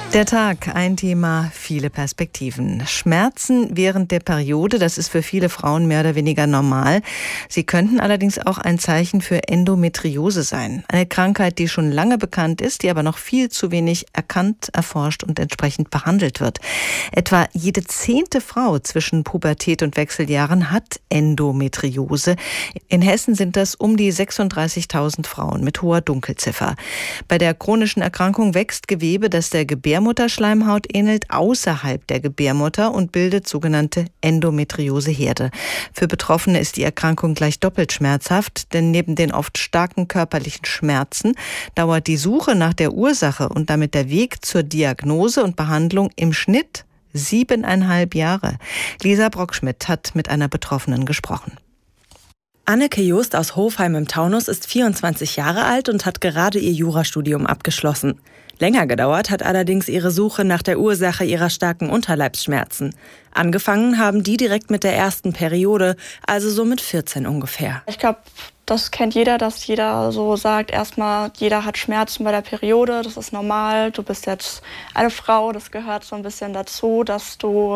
Der Tag, ein Thema, viele Perspektiven. Schmerzen während der Periode, das ist für viele Frauen mehr oder weniger normal. Sie könnten allerdings auch ein Zeichen für Endometriose sein. Eine Krankheit, die schon lange bekannt ist, die aber noch viel zu wenig erkannt, erforscht und entsprechend behandelt wird. Etwa jede 10. Frau zwischen Pubertät und Wechseljahren hat Endometriose. In Hessen sind das um die 36.000 Frauen mit hoher Dunkelziffer. Bei der chronischen Erkrankung wächst Gewebe, das der Gebärmutterschleimhaut ähnelt, außerhalb der Gebärmutter und bildet sogenannte Endometrioseherde. Für Betroffene ist die Erkrankung gleich doppelt schmerzhaft, denn neben den oft starken körperlichen Schmerzen dauert die Suche nach der Ursache und damit der Weg zur Diagnose und Behandlung im Schnitt 7,5 Jahre. Lisa Brockschmidt hat mit einer Betroffenen gesprochen. Anneke Just aus Hofheim im Taunus ist 24 Jahre alt und hat gerade ihr Jurastudium abgeschlossen. Länger gedauert hat allerdings ihre Suche nach der Ursache ihrer starken Unterleibsschmerzen. Angefangen haben die direkt mit der ersten Periode, also so mit 14 ungefähr. Ich glaube, das kennt jeder, dass jeder so sagt, erstmal, jeder hat Schmerzen bei der Periode, das ist normal, du bist jetzt eine Frau, das gehört so ein bisschen dazu, dass du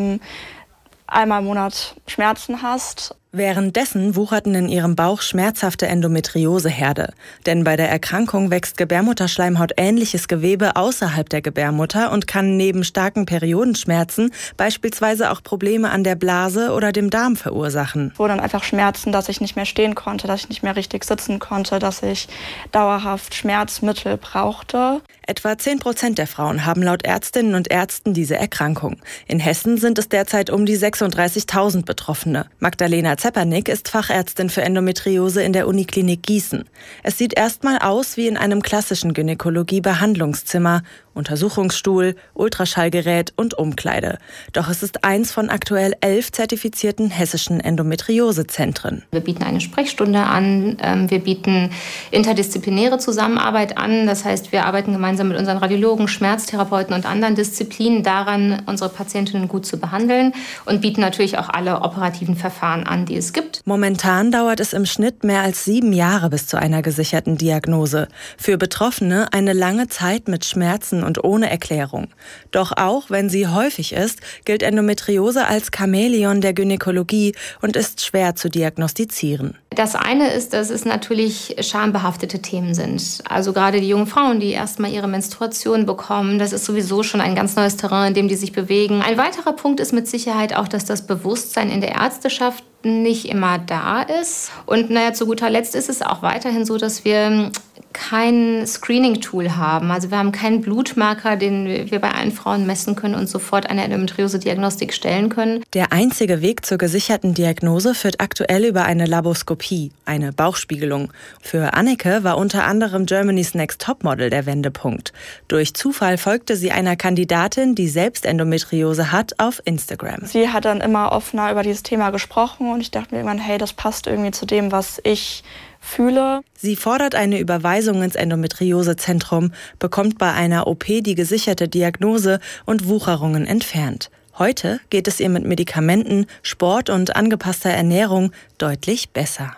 einmal im Monat Schmerzen hast. Währenddessen wucherten in ihrem Bauch schmerzhafte Endometrioseherde. Denn bei der Erkrankung wächst Gebärmutterschleimhaut ähnliches Gewebe außerhalb der Gebärmutter und kann neben starken Periodenschmerzen beispielsweise auch Probleme an der Blase oder dem Darm verursachen. Es wurden dann einfach Schmerzen, dass ich nicht mehr stehen konnte, dass ich nicht mehr richtig sitzen konnte, dass ich dauerhaft Schmerzmittel brauchte. Etwa 10% der Frauen haben laut Ärztinnen und Ärzten diese Erkrankung. In Hessen sind es derzeit um die 36.000 Betroffene. Magdalena Zepernick ist Fachärztin für Endometriose in der Uniklinik Gießen. Es sieht erstmal aus wie in einem klassischen Gynäkologie-Behandlungszimmer. Untersuchungsstuhl, Ultraschallgerät und Umkleide. Doch es ist eins von aktuell 11 zertifizierten hessischen Endometriosezentren. Wir bieten eine Sprechstunde an, wir bieten interdisziplinäre Zusammenarbeit an. Das heißt, wir arbeiten gemeinsam mit unseren Radiologen, Schmerztherapeuten und anderen Disziplinen daran, unsere Patientinnen gut zu behandeln und bieten natürlich auch alle operativen Verfahren an, die es gibt. Momentan dauert es im Schnitt mehr als 7 Jahre bis zu einer gesicherten Diagnose. Für Betroffene eine lange Zeit mit Schmerzen und ohne Erklärung. Doch auch wenn sie häufig ist, gilt Endometriose als Chamäleon der Gynäkologie und ist schwer zu diagnostizieren. Das eine ist, dass es natürlich schambehaftete Themen sind. Also gerade die jungen Frauen, die erstmal ihre Menstruation bekommen, das ist sowieso schon ein ganz neues Terrain, in dem die sich bewegen. Ein weiterer Punkt ist mit Sicherheit auch, dass das Bewusstsein in der Ärzteschaft nicht immer da ist. Und zu guter Letzt ist es auch weiterhin so, dass wir kein Screening-Tool haben. Also wir haben keinen Blutmarker, den wir bei allen Frauen messen können und sofort eine Endometriose-Diagnostik stellen können. Der einzige Weg zur gesicherten Diagnose führt aktuell über eine Laboskopie, eine Bauchspiegelung. Für Anneke war unter anderem Germany's Next Topmodel der Wendepunkt. Durch Zufall folgte sie einer Kandidatin, die selbst Endometriose hat, auf Instagram. Sie hat dann immer offener über dieses Thema gesprochen und ich dachte mir irgendwann, hey, das passt irgendwie zu dem, was ich fühle. Sie fordert eine Überweisung ins Endometriosezentrum, bekommt bei einer OP die gesicherte Diagnose und Wucherungen entfernt. Heute geht es ihr mit Medikamenten, Sport und angepasster Ernährung deutlich besser.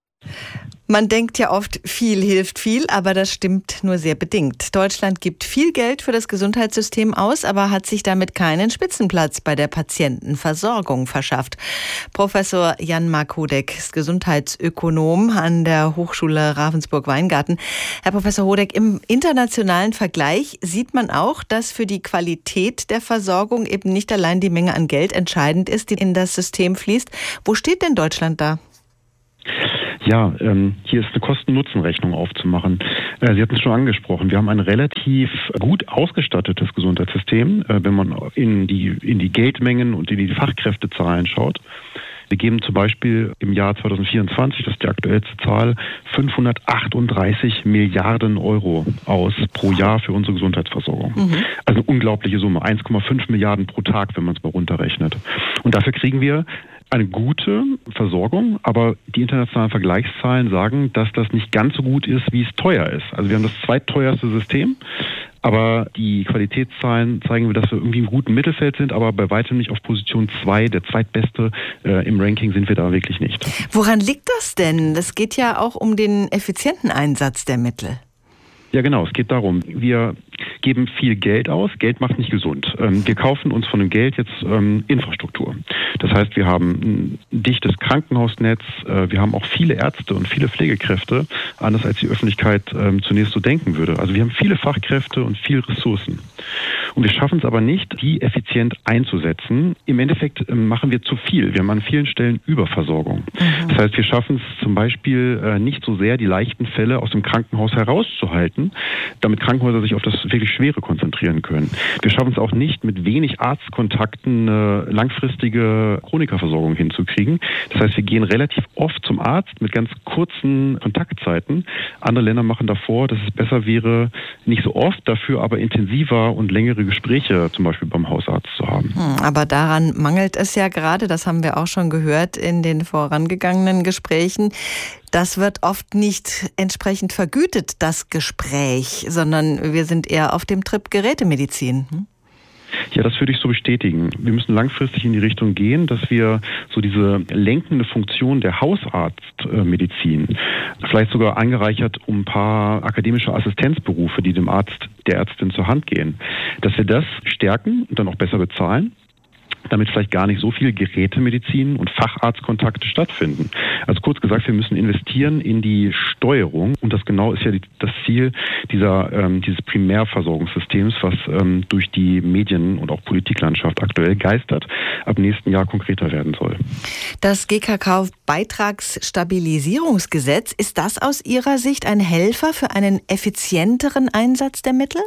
Man denkt ja oft, viel hilft viel, aber das stimmt nur sehr bedingt. Deutschland gibt viel Geld für das Gesundheitssystem aus, aber hat sich damit keinen Spitzenplatz bei der Patientenversorgung verschafft. Professor Jan-Marc Hodeck ist Gesundheitsökonom an der Hochschule Ravensburg-Weingarten. Herr Professor Hodeck, im internationalen Vergleich sieht man auch, dass für die Qualität der Versorgung eben nicht allein die Menge an Geld entscheidend ist, die in das System fließt. Wo steht denn Deutschland da? Ja, hier ist eine Kosten-Nutzen-Rechnung aufzumachen. Sie hatten es schon angesprochen. Wir haben ein relativ gut ausgestattetes Gesundheitssystem, wenn man in die Geldmengen und in die Fachkräftezahlen schaut. Wir geben zum Beispiel im Jahr 2024, das ist die aktuellste Zahl, 538 Milliarden Euro aus pro Jahr für unsere Gesundheitsversorgung. Also eine unglaubliche Summe, 1,5 Milliarden pro Tag, wenn man es mal runterrechnet. Und dafür kriegen wir eine gute Versorgung, aber die internationalen Vergleichszahlen sagen, dass das nicht ganz so gut ist, wie es teuer ist. Also wir haben das zweitteuerste System, aber die Qualitätszahlen zeigen, dass wir irgendwie im guten Mittelfeld sind, aber bei weitem nicht auf Position 2, der zweitbeste im Ranking sind wir da wirklich nicht. Woran liegt das denn? Das geht ja auch um den effizienten Einsatz der Mittel. Ja genau, es geht darum, wir geben viel Geld aus. Geld macht nicht gesund. Wir kaufen uns von dem Geld jetzt Infrastruktur. Das heißt, wir haben ein dichtes Krankenhausnetz, wir haben auch viele Ärzte und viele Pflegekräfte, anders als die Öffentlichkeit zunächst so denken würde. Also wir haben viele Fachkräfte und viele Ressourcen. Und wir schaffen es aber nicht, die effizient einzusetzen. Im Endeffekt machen wir zu viel. Wir haben an vielen Stellen Überversorgung. Das heißt, wir schaffen es zum Beispiel nicht so sehr, die leichten Fälle aus dem Krankenhaus herauszuhalten, damit Krankenhäuser sich auf das wirklich Schwere konzentrieren können. Wir schaffen es auch nicht, mit wenig Arztkontakten eine langfristige Chronikerversorgung hinzukriegen. Das heißt, wir gehen relativ oft zum Arzt mit ganz kurzen Kontaktzeiten. Andere Länder machen davor, dass es besser wäre, nicht so oft, dafür aber intensiver und längere Gespräche zum Beispiel beim Hausarzt zu haben. Aber daran mangelt es ja gerade, das haben wir auch schon gehört in den vorangegangenen Gesprächen. Das wird oft nicht entsprechend vergütet, das Gespräch, sondern wir sind eher auf dem Trip Gerätemedizin. Ja, das würde ich so bestätigen. Wir müssen langfristig in die Richtung gehen, dass wir so diese lenkende Funktion der Hausarztmedizin, vielleicht sogar angereichert um ein paar akademische Assistenzberufe, die dem Arzt, der Ärztin zur Hand gehen, dass wir das stärken und dann auch besser bezahlen, damit vielleicht gar nicht so viel Gerätemedizin und Facharztkontakte stattfinden. Also kurz gesagt, wir müssen investieren in die Steuerung und das genau ist ja das Ziel dieses Primärversorgungssystems, was durch die Medien- und auch Politiklandschaft aktuell geistert, ab nächsten Jahr konkreter werden soll. Das GKK-Beitragsstabilisierungsgesetz, ist das aus Ihrer Sicht ein Helfer für einen effizienteren Einsatz der Mittel?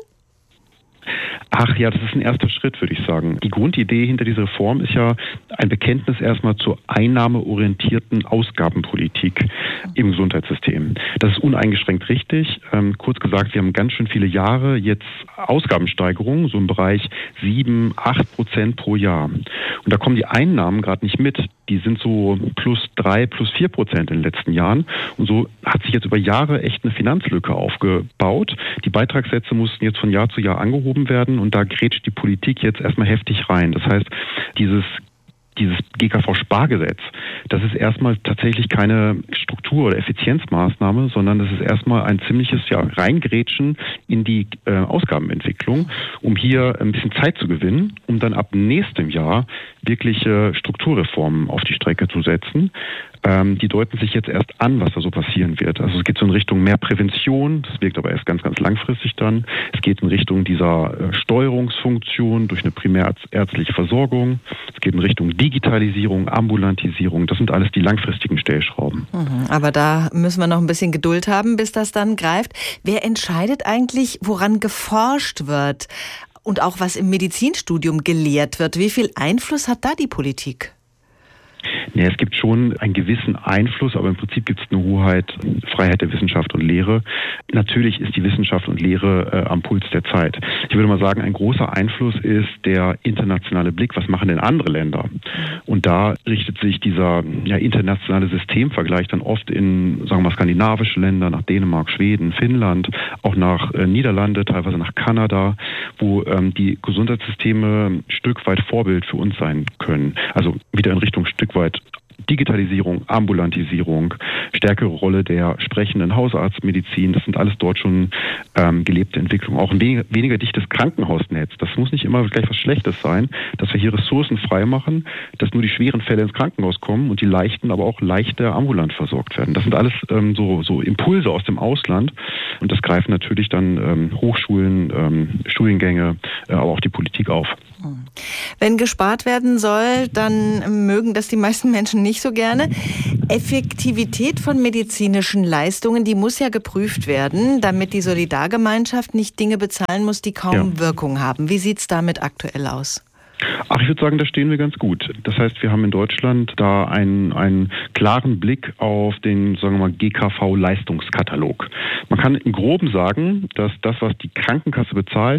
Ach ja, das ist ein erster Schritt, würde ich sagen. Die Grundidee hinter dieser Reform ist ja ein Bekenntnis erstmal zur einnahmeorientierten Ausgabenpolitik im Gesundheitssystem. Das ist uneingeschränkt richtig. Kurz gesagt, wir haben ganz schön viele Jahre jetzt Ausgabensteigerungen, so im Bereich 7-8% pro Jahr. Und da kommen die Einnahmen gerade nicht mit. Die sind so +3, +4% in den letzten Jahren. Und so hat sich jetzt über Jahre echt eine Finanzlücke aufgebaut. Die Beitragssätze mussten jetzt von Jahr zu Jahr angehoben werden und da grätscht die Politik jetzt erstmal heftig rein. Das heißt, dieses GKV-Spargesetz, das ist erstmal tatsächlich keine Struktur- oder Effizienzmaßnahme, sondern das ist erstmal ein ziemliches Reingrätschen in die Ausgabenentwicklung, um hier ein bisschen Zeit zu gewinnen, um dann ab nächstem Jahr wirkliche Strukturreformen auf die Strecke zu setzen. Die deuten sich jetzt erst an, was da so passieren wird. Also es geht so in Richtung mehr Prävention, das wirkt aber erst ganz, ganz langfristig dann. Es geht in Richtung dieser Steuerungsfunktion durch eine primärärztliche Versorgung. Es geht in Richtung Digitalisierung, Ambulantisierung. Das sind alles die langfristigen Stellschrauben. Aber da müssen wir noch ein bisschen Geduld haben, bis das dann greift. Wer entscheidet eigentlich, woran geforscht wird und auch was im Medizinstudium gelehrt wird? Wie viel Einfluss hat da die Politik? Ja, es gibt schon einen gewissen Einfluss, aber im Prinzip gibt es eine Hoheit, Freiheit der Wissenschaft und Lehre. Natürlich ist die Wissenschaft und Lehre am Puls der Zeit. Ich würde mal sagen, ein großer Einfluss ist der internationale Blick. Was machen denn andere Länder? Und da richtet sich dieser internationale Systemvergleich dann oft in, sagen wir mal, skandinavische Länder, nach Dänemark, Schweden, Finnland, auch nach Niederlande, teilweise nach Kanada, wo die Gesundheitssysteme ein Stück weit Vorbild für uns sein können. Also wieder in Richtung Stück weit Digitalisierung, Ambulantisierung, stärkere Rolle der sprechenden Hausarztmedizin, das sind alles dort schon gelebte Entwicklungen. Auch ein weniger dichtes Krankenhausnetz, das muss nicht immer gleich was Schlechtes sein, dass wir hier Ressourcen frei machen, dass nur die schweren Fälle ins Krankenhaus kommen und die leichten, aber auch leichter ambulant versorgt werden. Das sind alles so Impulse aus dem Ausland und das greifen natürlich dann Hochschulen, Studiengänge, aber auch die Politik auf. Wenn gespart werden soll, dann mögen das die meisten Menschen nicht so gerne. Effektivität von medizinischen Leistungen, die muss ja geprüft werden, damit die Solidargemeinschaft nicht Dinge bezahlen muss, die kaum Wirkung haben. Wie sieht es damit aktuell aus? Ach, ich würde sagen, da stehen wir ganz gut. Das heißt, wir haben in Deutschland da einen klaren Blick auf den, sagen wir mal, GKV-Leistungskatalog. Man kann im Groben sagen, dass das, was die Krankenkasse bezahlt,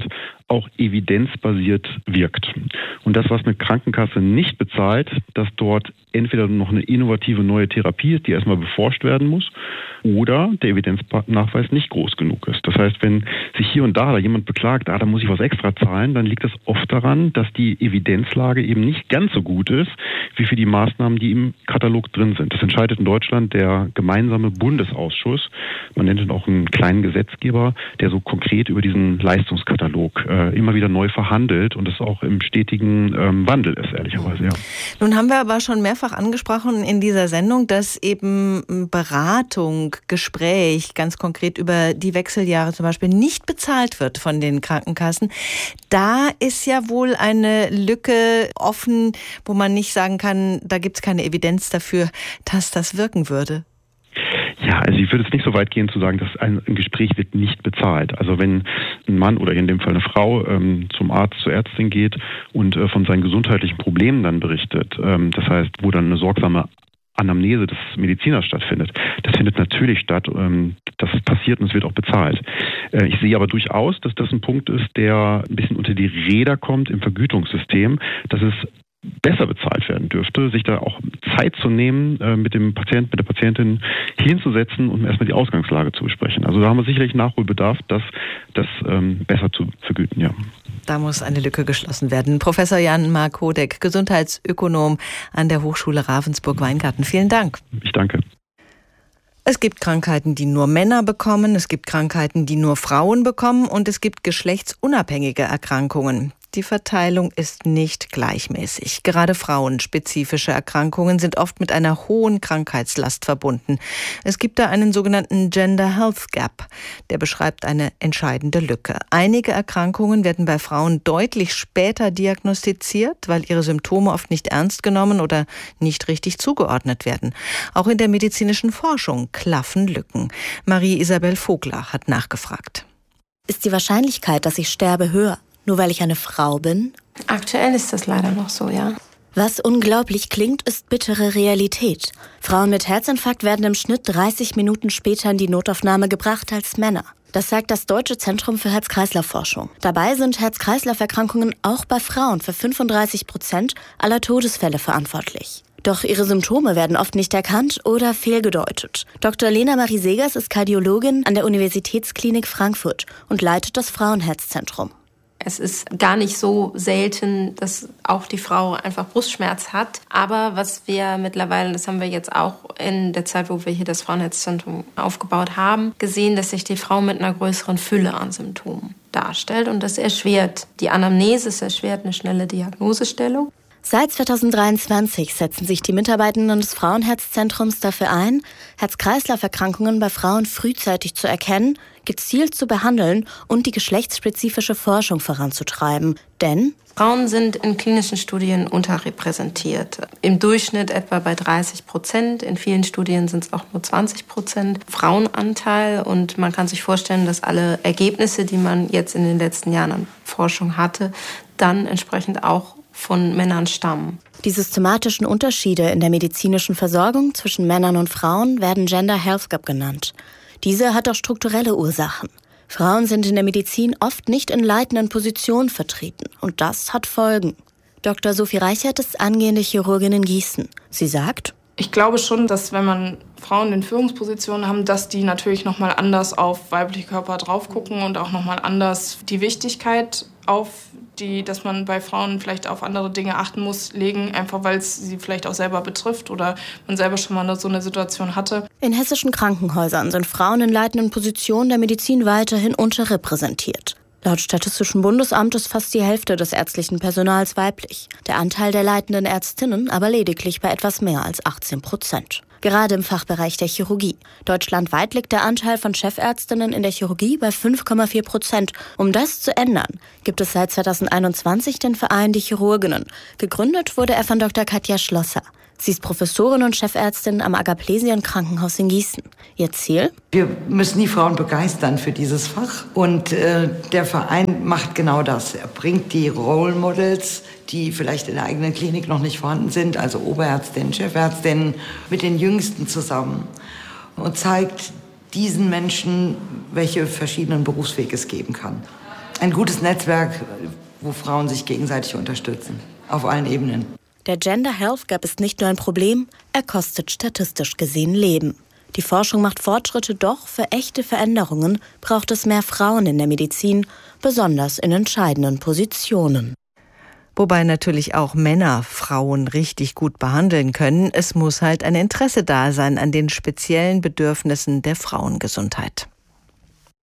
auch evidenzbasiert wirkt. Und das, was eine Krankenkasse nicht bezahlt, dass dort entweder noch eine innovative neue Therapie ist, die erstmal beforscht werden muss, oder der Evidenznachweis nicht groß genug ist. Das heißt, wenn sich hier und da jemand beklagt, da muss ich was extra zahlen, dann liegt das oft daran, dass die Evidenzlage eben nicht ganz so gut ist, wie für die Maßnahmen, die im Katalog drin sind. Das entscheidet in Deutschland der gemeinsame Bundesausschuss. Man nennt ihn auch einen kleinen Gesetzgeber, der so konkret über diesen Leistungskatalog immer wieder neu verhandelt und es auch im stetigen Wandel ist, ehrlicherweise. Ja. Nun haben wir aber schon mehrfach angesprochen in dieser Sendung, dass eben Beratung, Gespräch, ganz konkret über die Wechseljahre zum Beispiel, nicht bezahlt wird von den Krankenkassen. Da ist ja wohl eine Lücke offen, wo man nicht sagen kann, da gibt es keine Evidenz dafür, dass das wirken würde. Ja, also ich würde es nicht so weit gehen zu sagen, dass ein Gespräch wird nicht bezahlt. Also wenn ein Mann oder in dem Fall eine Frau zum Arzt, zur Ärztin geht und von seinen gesundheitlichen Problemen dann berichtet, das heißt, wo dann eine sorgsame Anamnese des Mediziners stattfindet. Das findet natürlich statt, das passiert und es wird auch bezahlt. Ich sehe aber durchaus, dass das ein Punkt ist, der ein bisschen unter die Räder kommt im Vergütungssystem, dass es besser bezahlt werden dürfte, sich da auch Zeit zu nehmen, mit dem Patienten, mit der Patientin hinzusetzen und erstmal die Ausgangslage zu besprechen. Also da haben wir sicherlich Nachholbedarf, das besser zu vergüten, ja. Da muss eine Lücke geschlossen werden. Professor Jan-Marc Hodeck, Gesundheitsökonom an der Hochschule Ravensburg-Weingarten. Vielen Dank. Ich danke. Es gibt Krankheiten, die nur Männer bekommen, es gibt Krankheiten, die nur Frauen bekommen und es gibt geschlechtsunabhängige Erkrankungen. Die Verteilung ist nicht gleichmäßig. Gerade frauenspezifische Erkrankungen sind oft mit einer hohen Krankheitslast verbunden. Es gibt da einen sogenannten Gender Health Gap. Der beschreibt eine entscheidende Lücke. Einige Erkrankungen werden bei Frauen deutlich später diagnostiziert, weil ihre Symptome oft nicht ernst genommen oder nicht richtig zugeordnet werden. Auch in der medizinischen Forschung klaffen Lücken. Marie-Isabel Vogler hat nachgefragt. Ist die Wahrscheinlichkeit, dass ich sterbe, höher? Nur weil ich eine Frau bin? Aktuell ist das leider noch so, ja. Was unglaublich klingt, ist bittere Realität. Frauen mit Herzinfarkt werden im Schnitt 30 Minuten später in die Notaufnahme gebracht als Männer. Das sagt das Deutsche Zentrum für Herz-Kreislauf-Forschung. Dabei sind Herz-Kreislauf-Erkrankungen auch bei Frauen für 35% aller Todesfälle verantwortlich. Doch ihre Symptome werden oft nicht erkannt oder fehlgedeutet. Dr. Lena Marie Segers ist Kardiologin an der Universitätsklinik Frankfurt und leitet das Frauenherzzentrum. Es ist gar nicht so selten, dass auch die Frau einfach Brustschmerz hat. Aber was wir mittlerweile, das haben wir jetzt auch in der Zeit, wo wir hier das Frauenherzzentrum aufgebaut haben, gesehen, dass sich die Frau mit einer größeren Fülle an Symptomen darstellt. Und das erschwert die Anamnese, es erschwert eine schnelle Diagnosestellung. Seit 2023 setzen sich die Mitarbeitenden des Frauenherzzentrums dafür ein, Herz-Kreislauf-Erkrankungen bei Frauen frühzeitig zu erkennen, gezielt zu behandeln und die geschlechtsspezifische Forschung voranzutreiben. Denn Frauen sind in klinischen Studien unterrepräsentiert. Im Durchschnitt etwa bei 30%. In vielen Studien sind es auch nur 20% Frauenanteil. Und man kann sich vorstellen, dass alle Ergebnisse, die man jetzt in den letzten Jahren an Forschung hatte, dann entsprechend auch von Männern stammen. Die systematischen Unterschiede in der medizinischen Versorgung zwischen Männern und Frauen werden Gender Health Gap genannt. Diese hat auch strukturelle Ursachen. Frauen sind in der Medizin oft nicht in leitenden Positionen vertreten und das hat Folgen. Dr. Sophie Reichert ist angehende Chirurgin in Gießen. Sie sagt: Ich glaube schon, dass wenn man Frauen in Führungspositionen haben, dass die natürlich nochmal anders auf weibliche Körper drauf gucken und auch nochmal anders die Wichtigkeit dass man bei Frauen vielleicht auf andere Dinge achten muss, legen, einfach weil es sie vielleicht auch selber betrifft oder man selber schon mal so eine Situation hatte. In hessischen Krankenhäusern sind Frauen in leitenden Positionen der Medizin weiterhin unterrepräsentiert. Laut Statistischen Bundesamt ist fast die Hälfte des ärztlichen Personals weiblich. Der Anteil der leitenden Ärztinnen aber lediglich bei etwas mehr als 18%. Gerade im Fachbereich der Chirurgie. Deutschlandweit liegt der Anteil von Chefärztinnen in der Chirurgie bei 5,4%. Um das zu ändern, gibt es seit 2021 den Verein Die Chirurginnen. Gegründet wurde er von Dr. Katja Schlosser. Sie ist Professorin und Chefärztin am Agaplesien-Krankenhaus in Gießen. Ihr Ziel? Wir müssen die Frauen begeistern für dieses Fach. Und der Verein macht genau das. Er bringt die Role Models, die vielleicht in der eigenen Klinik noch nicht vorhanden sind, also Oberärztinnen, Chefärztinnen, mit den Jüngsten zusammen und zeigt diesen Menschen, welche verschiedenen Berufswege es geben kann. ein gutes Netzwerk, wo Frauen sich gegenseitig unterstützen, auf allen Ebenen. Der Gender Health Gap ist nicht nur ein Problem, er kostet statistisch gesehen Leben. Die Forschung macht Fortschritte, doch für echte Veränderungen braucht es mehr Frauen in der Medizin, besonders in entscheidenden Positionen. Wobei natürlich auch Männer Frauen richtig gut behandeln können. Es muss halt ein Interesse da sein an den speziellen Bedürfnissen der Frauengesundheit.